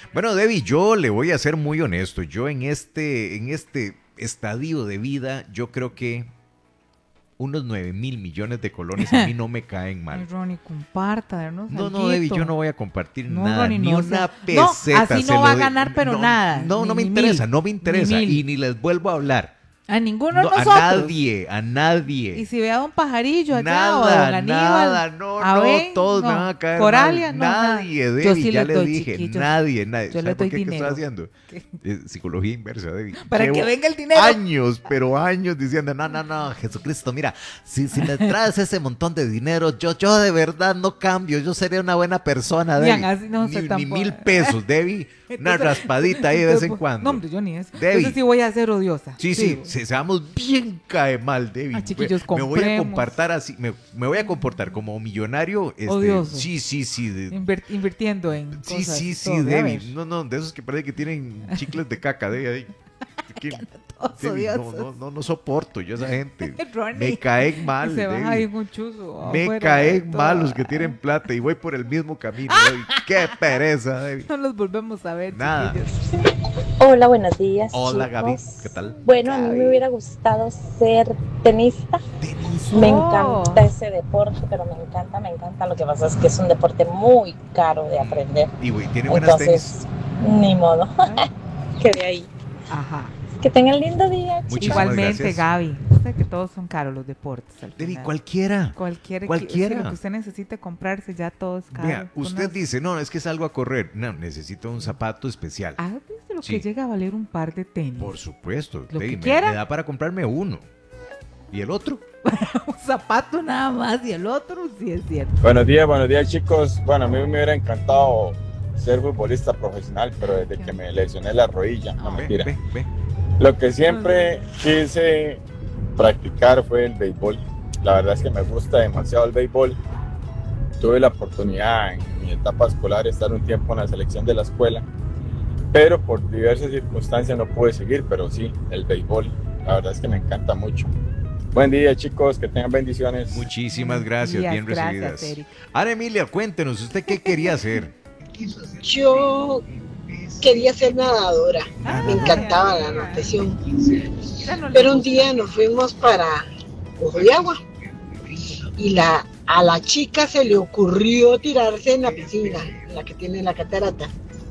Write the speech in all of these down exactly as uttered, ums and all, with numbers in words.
Bueno, Debbie, yo le voy a ser muy honesto. Yo en este, en este estadio de vida, yo creo que unos nueve mil millones de colones a mí no me caen mal. Ay, Ronnie, comparta, darnos No, alguito. no, Debbie, yo no voy a compartir No, nada, Ronnie, ni no, una no, peseta. así se no lo va a de- ganar, pero no, nada. No, Ni- no me ni interesa, mil, no me interesa. ni mil. Y ni les vuelvo a hablar. A ninguno de No, a nosotros. nadie, a nadie. Y si ve a Don Pajarillo allá Nada, o a Don Aníbal, nada, no, a no, Ben, todos no. me van a caer Coralia, mal. no, nada. Nadie, Yo Debbie, sí ya les le doy, dije, chiquillos. nadie, nadie. Yo ¿Sabe les por doy qué? ¿Qué dinero. estoy haciendo? ¿Qué? Eh, psicología inversa, Debbie. Para Llevo que venga el dinero. Años, pero años diciendo, no, no, no, Jesucristo, mira, si, si me traes ese montón de dinero, yo, yo de verdad no cambio, yo seré una buena persona, Debbie. Bien, así no ni, sé ni tampoco. mil pesos, Debbie. Una Entonces- raspadita ahí de vez en entonces, cuando. No, hombre, yo ni eso. Debbie. Entonces sí voy a ser odiosa. Sí, sí, sí, seamos bien cae mal, Debbie. Ah, chiquillos, me voy a compremos. comportar así, me, me voy a comportar como millonario. Este, Odioso. Sí, sí, sí. de- Invert- invirtiendo en sí, cosas sí, y sí, todo, ya Debbie. ves. No, no, de esos que parece que tienen chicles de caca, Debbie. ahí. Que- Todos Debbie, no, odiosos. no, no, no soporto yo a esa gente. Ronnie. Me caen mal, Y se baja Debbie. ahí un chuzo Me afuera, caen todo. mal los que tienen plata y voy por el mismo camino, Debbie. Qué pereza, Debbie. No los volvemos a ver, Nada. chiquillos. Hola, buenos días. Hola, chicos. Gaby, ¿qué tal? Bueno, a mí Gaby. me hubiera gustado ser tenista. Tenis. Me Oh. encanta ese deporte, pero me encanta, me encanta. Lo que pasa es que es un deporte muy caro de aprender. Y güey, tiene buenas tenis. Entonces, ni modo. Quedé ahí. Ajá. Que tengan lindo día, chicos. Muchísimas Igualmente, gracias. Gaby. Sé que todos son caros los deportes. al Debbie, final. cualquiera. Cualquier, cualquiera. sí, lo que usted necesite comprarse ya todo es caro. Vea, usted Unas- dice, no, es que salgo a correr. No, necesito un zapato especial. Ah, desde lo Sí. que llega a valer un par de tenis. Por supuesto. Lo Debbie, que me, quiera. me da para comprarme uno. ¿Y el otro? Un zapato nada más y el otro sí es cierto. Buenos días, buenos días chicos. Bueno, a mí me hubiera encantado ser futbolista profesional, pero desde que me lesioné la rodilla, no Ah, Ve, mentira. ve, ve. Lo que siempre quise practicar fue el béisbol. La verdad es que me gusta demasiado el béisbol. Tuve la oportunidad en mi etapa escolar de estar un tiempo en la selección de la escuela, pero por diversas circunstancias no pude seguir, pero sí, el béisbol. La verdad es que me encanta mucho. Buen día chicos, que tengan bendiciones. Muchísimas gracias, Días, bien gracias, recibidas. Eric. Ana Emilia, cuéntenos, ¿usted qué quería hacer? Yo quería ser nadadora, Ah, me encantaba la natación, ya no le pero un gusta. día nos fuimos para Ojo de Agua y la, a la chica se le ocurrió tirarse en la piscina, la que tiene la catarata.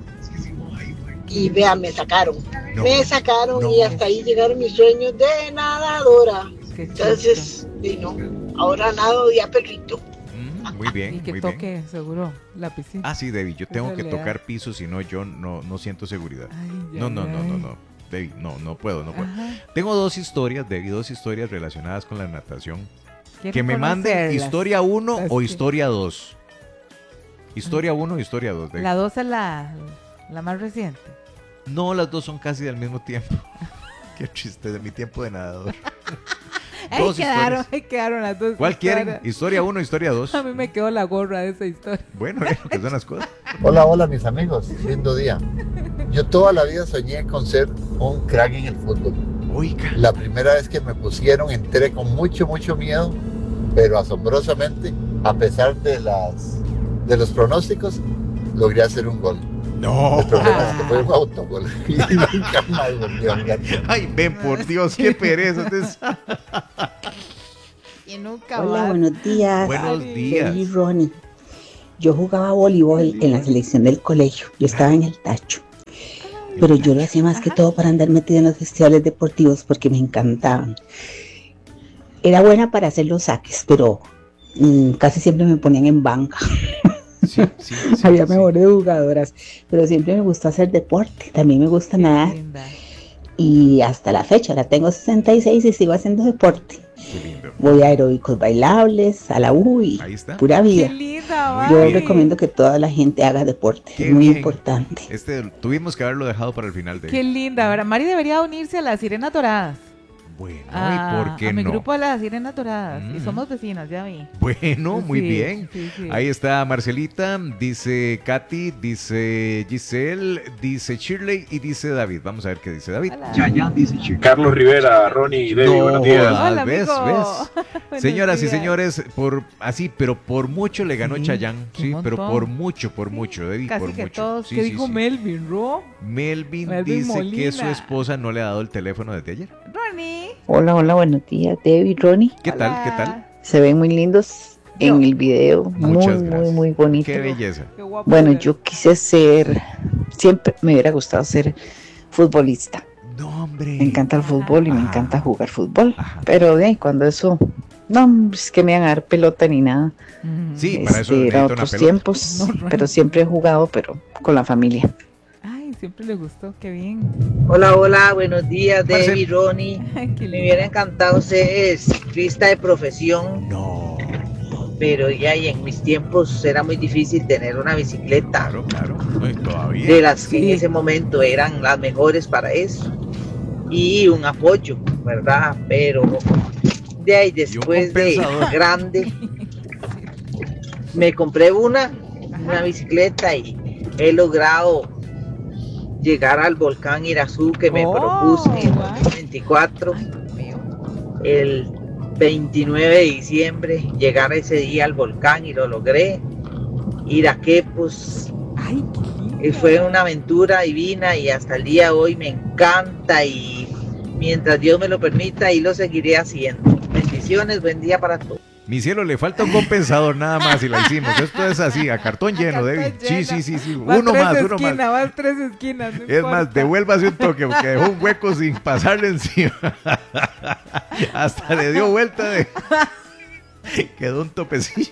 Y vea, me sacaron, No, me sacaron no. y hasta ahí llegaron mis sueños de nadadora. Qué Entonces, y no, ahora nado de a perrito. Mm, muy bien, Y que muy toque bien. seguro la piscina. Ah, sí, Debbie, yo tengo que realidad. tocar piso, si no, yo no, no siento seguridad. Ay, No, ay, no, no, ay. no, no. Debbie, no, no puedo, no puedo. Ajá. Tengo dos historias, Debbie, dos historias relacionadas con la natación. Quiero Que me manden conocerlas. historia uno Es o que- historia dos. Historia uno o historia dos, Debbie. La dos es la, la más reciente. No, las dos son casi del mismo tiempo. Qué triste, de mi tiempo de nadador. Ahí Dos quedaron, historias. ahí quedaron las dos. ¿Cuál quieren? historias. ¿Historia uno o historia dos? A mí me quedó la gorra de esa historia. Bueno, es lo que son las cosas. Hola, hola mis amigos, lindo día. Yo toda la vida soñé con ser un crack en el fútbol. Oiga. La primera vez que me pusieron entré con mucho, mucho miedo, pero asombrosamente, a pesar de, las, de los pronósticos, logré hacer un gol. No. El problema es que fue un autogol y nunca más volví a jugar. Ay, ven por Dios, qué pereza. Ustedes- Y nunca Hola, más. buenos días. Buenos Ay, días. Soy Ronnie. Yo jugaba voleibol en la selección del colegio. Yo estaba en el tacho. Pero yo lo hacía más que todo para andar metida en los festivales deportivos porque me encantaban. Era buena para hacer los saques, pero mm, casi siempre me ponían en banca. Sí, sí, sí, Había sí. mejores jugadoras. Pero siempre me gustó hacer deporte. También me gusta Qué nadar. linda. Y hasta la fecha, ahora tengo sesenta y seis y sigo haciendo deporte. Qué lindo. Voy a aeróbicos bailables, a la U y Ahí está. pura vida. Qué linda, Yo Mari. recomiendo que toda la gente haga deporte, Qué es muy bien. importante. Este, tuvimos que haberlo dejado para el final de Qué linda, ¿verdad? Mari debería unirse a las Sirenas Doradas. Bueno, a, ¿y por qué a mi no? grupo de las Sirenas Doradas. Mm. Y somos vecinos, ya vi. Bueno, muy Sí, bien. sí, sí. Ahí está Marcelita, dice Katy, dice Giselle, dice Shirley y dice David. Vamos a ver qué dice David. Hola. Carlos Rivera, Ronnie y Debbie, No, buenos días. jodas, Hola, ¿ves? amigo. ¿Ves? Buenos Señoras y días. señores, por así, pero por mucho le ganó Sí, Chayanne, qué sí, pero montón. por mucho, por mucho, Debbie, Casi por que mucho. todos. Sí, ¿Qué sí, dijo sí. Melvin, Ro? Melvin, Melvin dice Molina. que su esposa no le ha dado el teléfono desde ayer. Ronnie. Hola, hola, buenos días, Debbie, Ronnie. ¿Qué Hola. tal? ¿Qué tal? Se ven muy lindos en Yo. el video, Muchas muy, gracias. muy, muy bonito. Qué belleza. Qué guapo Bueno, eres. yo quise ser, siempre me hubiera gustado ser futbolista. No, hombre. Me encanta el fútbol y me Ajá. encanta jugar fútbol. Ajá. Pero de ahí, cuando eso, no, es que me iban a dar pelota ni nada. Mm. Sí, para eso Este, era necesito una otros pelota. tiempos, No, Ronnie. pero siempre he jugado, pero con la familia. Ay, siempre le gustó. Qué bien. Hola, hola, buenos días, Marcel. Debbie, Ronnie. Ay, qué Me lindo. hubiera encantado ser ciclista de profesión, No. pero ya y en mis tiempos era muy difícil tener una bicicleta Claro, claro. No, y todavía. de las que Sí. en ese momento eran las mejores para eso. Y un apoyo, ¿verdad? Pero de ahí después de compensador. grande me compré una, una bicicleta y he logrado llegar al volcán Irazú que me Oh, propuse en el wow. dos mil veinticuatro, Ay, Dios mío. el veintinueve de diciembre, llegar ese día al volcán y lo logré. Iraquepos, Ay, qué lindo. y fue una aventura divina y hasta el día de hoy me encanta y mientras Dios me lo permita ahí lo seguiré haciendo. Bendiciones, buen día para todos. Mi cielo, le falta un compensador nada más y la hicimos. Esto es así, a cartón lleno, cartón Debbie. Sí, lleno. sí, sí, sí. Va Uno tres más, uno esquinas, más. va tres esquinas. no Es más, importa. devuélvase un toque porque dejó un hueco sin pasarle encima. Hasta le dio vuelta de... Quedó un topecillo.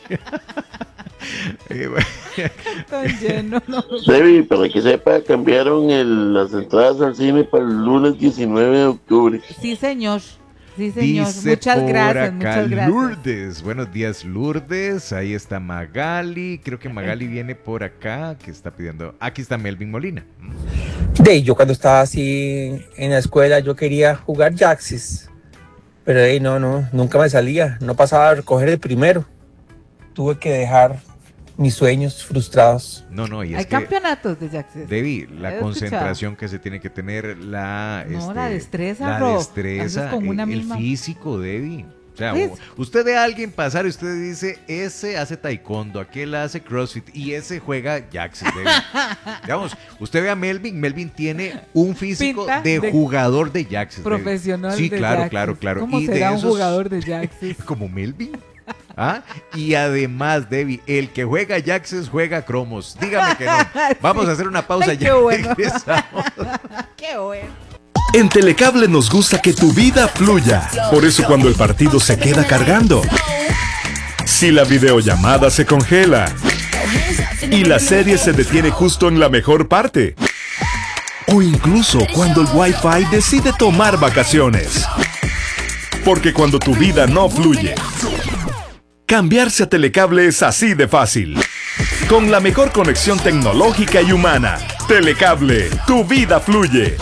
Y bueno, Tan lleno, no. Debbie, para que sepa, cambiaron el- las entradas al cine para el lunes diecinueve de octubre. Sí, señor. Sí, señor. dice Muchas por gracias, acá muchas gracias. Lourdes. Buenos días, Lourdes. Ahí está Magali. Creo que Magali viene por acá, que está pidiendo... Aquí está Melvin Molina. De yo cuando estaba así en la escuela yo quería jugar Jaxis, pero de ahí no, no, nunca me salía, no pasaba a recoger el primero. Tuve que dejar mis sueños frustrados. No, no, y es Hay que... campeonatos de Jackson. Debbie, la ¿Has concentración que se tiene que tener, la, No, este, la destreza, la Rob. destreza, Haces con una el, el misma- físico, Debbie. O sea, ¿Ves? u- usted ve a alguien pasar y usted dice, ese hace taekwondo, aquel hace crossfit y ese juega Jackson, Debbie. Digamos, usted ve a Melvin, Melvin tiene un físico Pinta de, de jugador de Jackson. Debbie. Profesional Sí, de claro, Jaxis. claro, claro. ¿Cómo Y de será un esos- jugador de Jaxis? Como Melvin. ¿Ah? Y además, Debbie, el que juega Jaxes juega cromos. Dígame que no. Vamos a hacer una pausa Ay, ya. qué bueno. Regresamos. Qué bueno. En Telecable nos gusta que tu vida fluya. Por eso cuando el partido se queda cargando, si la videollamada se congela y la serie se detiene justo en la mejor parte, o incluso cuando el Wi-Fi decide tomar vacaciones. Porque cuando tu vida no fluye, cambiarse a Telecable es así de fácil. Con la mejor conexión tecnológica y humana. Telecable, tu vida fluye.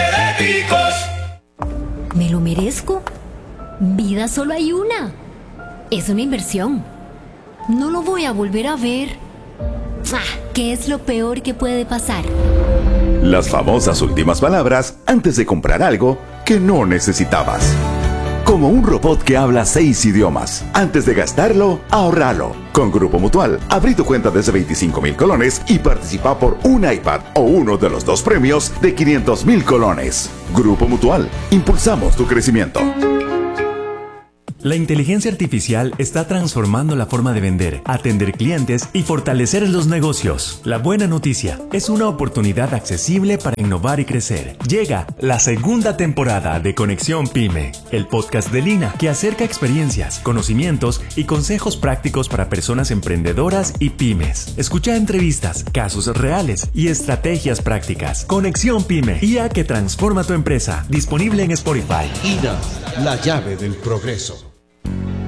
¿Me lo merezco? Vida solo hay una. Es una inversión. No lo voy a volver a ver. Ah, ¿qué es lo peor que puede pasar? Las famosas últimas palabras antes de comprar algo que no necesitabas. Como un robot que habla seis idiomas. Antes de gastarlo, ahorralo. Con Grupo Mutual, abrí tu cuenta desde veinticinco mil colones y participa por un iPad o uno de los dos premios de quinientos mil colones. Grupo Mutual, impulsamos tu crecimiento. La inteligencia artificial está transformando la forma de vender, atender clientes y fortalecer los negocios. La buena noticia es una oportunidad accesible para innovar y crecer. Llega la segunda temporada de Conexión Pyme, el podcast de Lina que acerca experiencias, conocimientos y consejos prácticos para personas emprendedoras y pymes. Escucha entrevistas, casos reales y estrategias prácticas. Conexión Pyme, I A que transforma tu empresa. Disponible en Spotify. I N A, la llave del progreso.